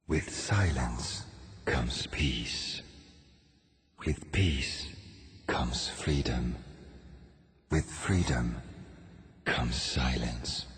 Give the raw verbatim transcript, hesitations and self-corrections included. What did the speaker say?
With silence comes peace. With peace comes freedom. With freedom comes silence.